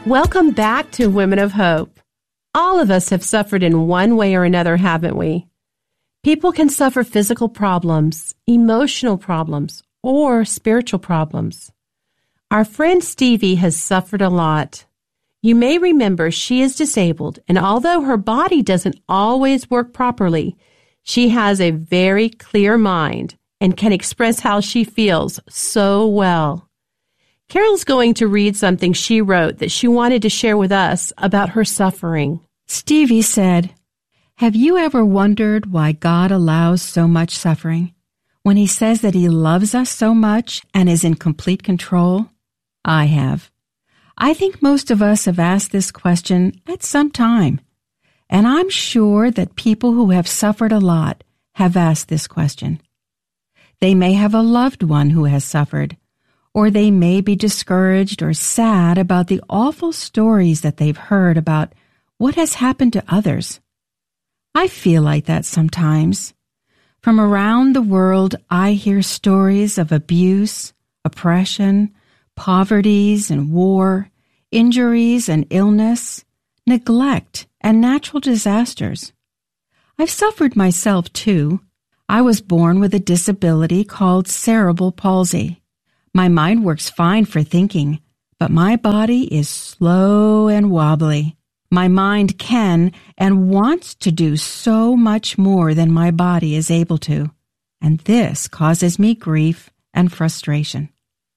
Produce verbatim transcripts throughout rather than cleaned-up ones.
Welcome back to Women of Hope. All of us have suffered in one way or another, haven't we? People can suffer physical problems, emotional problems, or spiritual problems. Our friend Stevie has suffered a lot. You may remember she is disabled, and although her body doesn't always work properly, she has a very clear mind and can express how she feels so well. Carol's going to read something she wrote that she wanted to share with us about her suffering. Stevie said, "Have you ever wondered why God allows so much suffering when He says that He loves us so much and is in complete control? I have. I think most of us have asked this question at some time, and I'm sure that people who have suffered a lot have asked this question. They may have a loved one who has suffered, or they may be discouraged or sad about the awful stories that they've heard about what has happened to others. I feel like that sometimes. From around the world, I hear stories of abuse, oppression, poverties and war, injuries and illness, neglect and natural disasters. I've suffered myself too. I was born with a disability called cerebral palsy. My mind works fine for thinking, but my body is slow and wobbly. My mind can and wants to do so much more than my body is able to, and this causes me grief and frustration.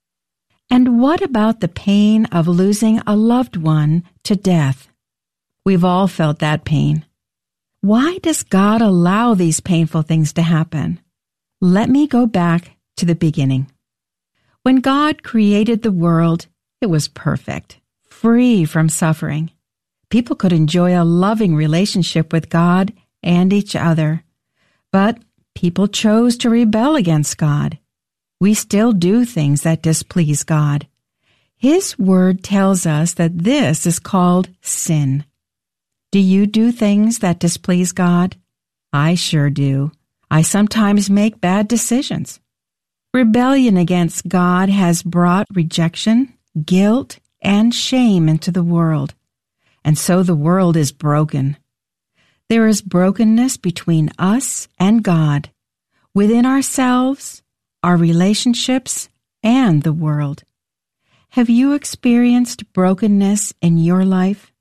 And what about the pain of losing a loved one to death? We've all felt that pain. Why does God allow these painful things to happen? Let me go back to the beginning. When God created the world, it was perfect, free from suffering. People could enjoy a loving relationship with God and each other. But people chose to rebel against God. We still do things that displease God. His word tells us that this is called sin. Do you do things that displease God? I sure do. I sometimes make bad decisions. Rebellion against God has brought rejection, guilt, and shame into the world. And so the world is broken. There is brokenness between us and God, within ourselves, our relationships, and the world. Have you experienced brokenness in your life?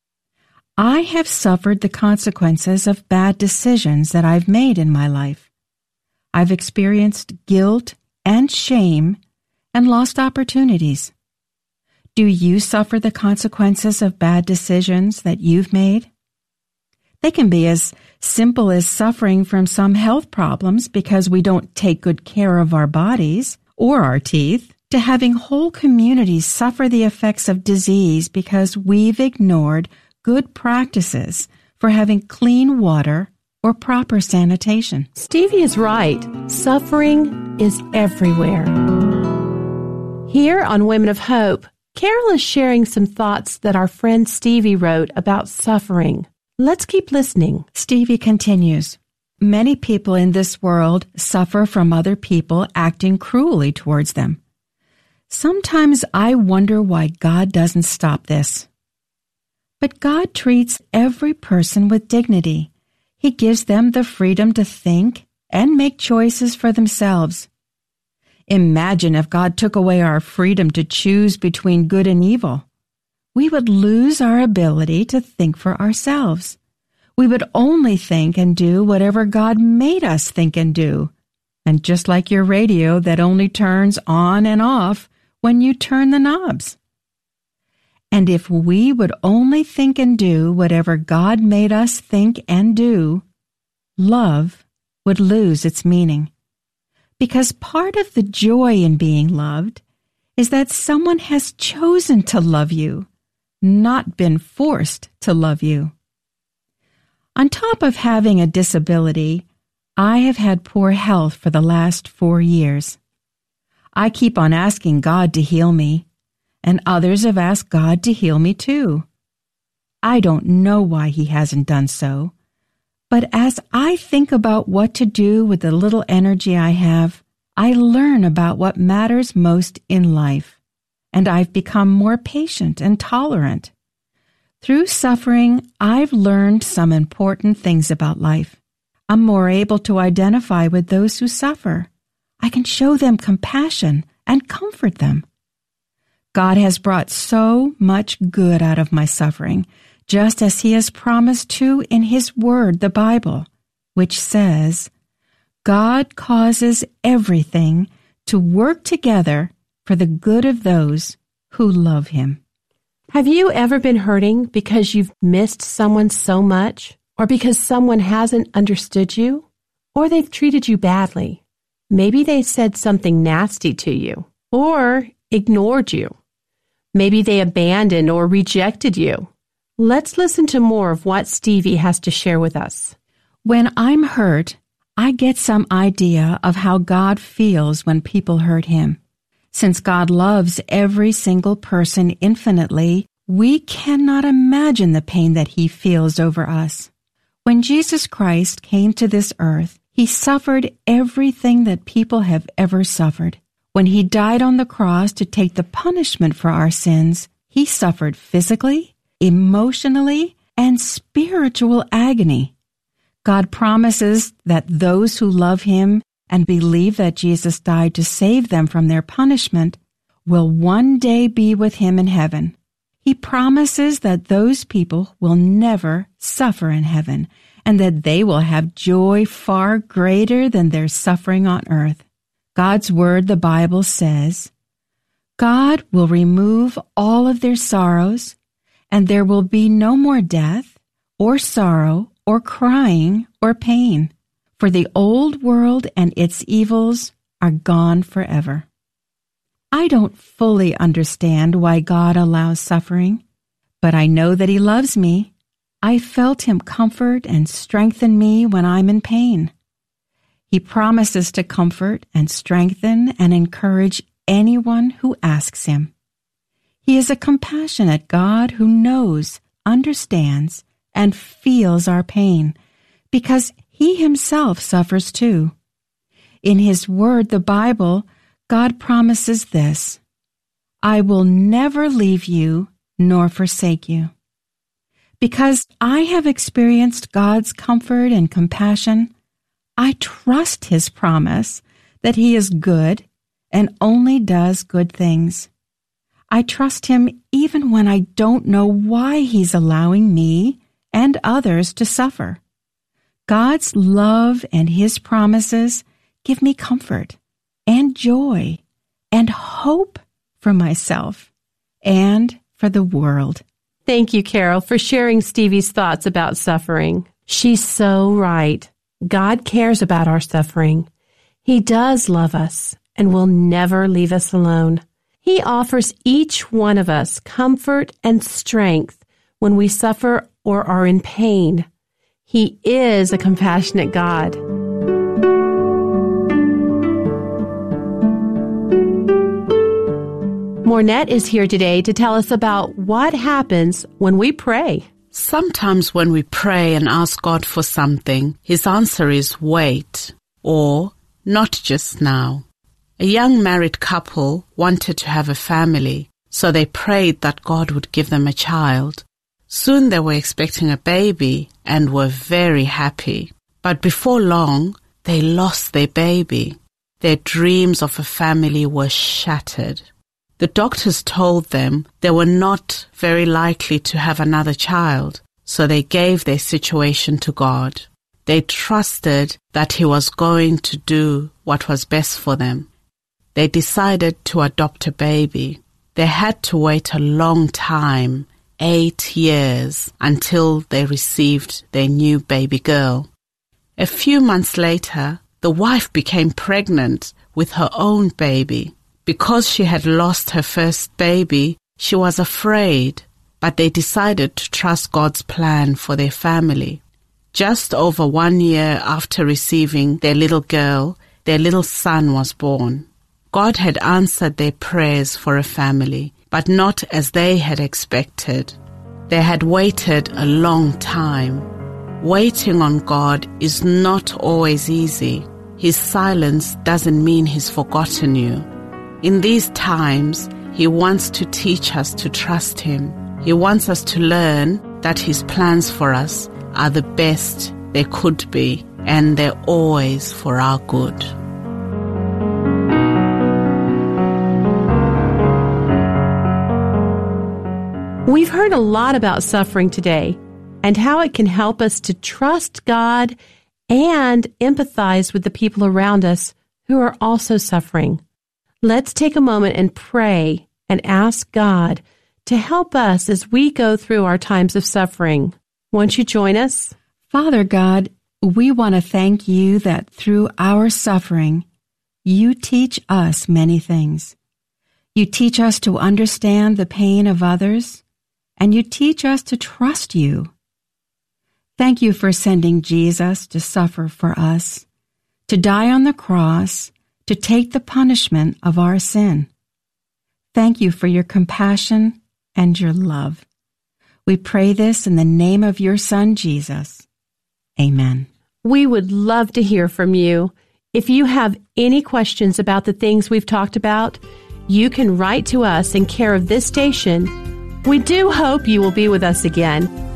I have suffered the consequences of bad decisions that I've made in my life. I've experienced guilt and shame and lost opportunities. Do you suffer the consequences of bad decisions that you've made? They can be as simple as suffering from some health problems because we don't take good care of our bodies or our teeth, to having whole communities suffer the effects of disease because we've ignored good practices for having clean water or proper sanitation. Stevie is right. Suffering is everywhere. Here on Women of Hope, Carol is sharing some thoughts that our friend Stevie wrote about suffering. Let's keep listening. Stevie continues, "Many people in this world suffer from other people acting cruelly towards them. Sometimes I wonder why God doesn't stop this. But God treats every person with dignity. He gives them the freedom to think and make choices for themselves. Imagine if God took away our freedom to choose between good and evil. We would lose our ability to think for ourselves. We would only think and do whatever God made us think and do. And just like your radio that only turns on and off when you turn the knobs. And if we would only think and do whatever God made us think and do, love would lose its meaning. Because part of the joy in being loved is that someone has chosen to love you, not been forced to love you. On top of having a disability, I have had poor health for the last four years. I keep on asking God to heal me, and others have asked God to heal me too. I don't know why He hasn't done so, but as I think about what to do with the little energy I have, I learn about what matters most in life, and I've become more patient and tolerant. Through suffering, I've learned some important things about life. I'm more able to identify with those who suffer. I can show them compassion and comfort them. God has brought so much good out of my suffering, just as He has promised to in His Word, the Bible, which says, God causes everything to work together for the good of those who love Him. Have you ever been hurting because you've missed someone so much, or because someone hasn't understood you, or they've treated you badly? Maybe they said something nasty to you, or ignored you. Maybe they abandoned or rejected you. Let's listen to more of what Stevie has to share with us. When I'm hurt, I get some idea of how God feels when people hurt Him. Since God loves every single person infinitely, we cannot imagine the pain that He feels over us. When Jesus Christ came to this earth, He suffered everything that people have ever suffered. When He died on the cross to take the punishment for our sins, He suffered physically, emotionally, and spiritual agony. God promises that those who love Him and believe that Jesus died to save them from their punishment will one day be with Him in heaven. He promises that those people will never suffer in heaven and that they will have joy far greater than their suffering on earth. God's Word, the Bible, says, God will remove all of their sorrows, and there will be no more death, or sorrow, or crying, or pain. For the old world and its evils are gone forever. I don't fully understand why God allows suffering, but I know that He loves me. I felt Him comfort and strengthen me when I'm in pain. He promises to comfort and strengthen and encourage anyone who asks Him. He is a compassionate God who knows, understands, and feels our pain, because He Himself suffers too. In His Word, the Bible, God promises this, I will never leave you nor forsake you. Because I have experienced God's comfort and compassion, I trust His promise that He is good and only does good things. I trust Him even when I don't know why He's allowing me and others to suffer. God's love and His promises give me comfort and joy and hope for myself and for the world. Thank you, Carol, for sharing Stevie's thoughts about suffering. She's so right. God cares about our suffering. He does love us and will never leave us alone. He offers each one of us comfort and strength when we suffer or are in pain. He is a compassionate God. Mornette is here today to tell us about what happens when we pray. Sometimes when we pray and ask God for something, His answer is wait, or not just now. A young married couple wanted to have a family, so they prayed that God would give them a child. Soon they were expecting a baby and were very happy. But before long, they lost their baby. Their dreams of a family were shattered. The doctors told them they were not very likely to have another child, so they gave their situation to God. They trusted that He was going to do what was best for them. They decided to adopt a baby. They had to wait a long time, eight years, until they received their new baby girl. A few months later, the wife became pregnant with her own baby. Because she had lost her first baby, she was afraid, but they decided to trust God's plan for their family. Just over one year after receiving their little girl, their little son was born. God had answered their prayers for a family, but not as they had expected. They had waited a long time. Waiting on God is not always easy. His silence doesn't mean He's forgotten you. In these times, He He wants to teach us to trust Him. He wants us to learn that His plans for us are the best they could be, and they're always for our good. We've heard a lot about suffering today and how it can help us to trust God and empathize with the people around us who are also suffering. Let's take a moment and pray and ask God to help us as we go through our times of suffering. Won't you join us? Father God, we want to thank you that through our suffering, you teach us many things. You teach us to understand the pain of others, and you teach us to trust you. Thank you for sending Jesus to suffer for us, to die on the cross, to take the punishment of our sin. Thank you for your compassion and your love. We pray this in the name of your Son, Jesus. Amen. We would love to hear from you. If you have any questions about the things we've talked about, you can write to us in care of this station. We do hope you will be with us again.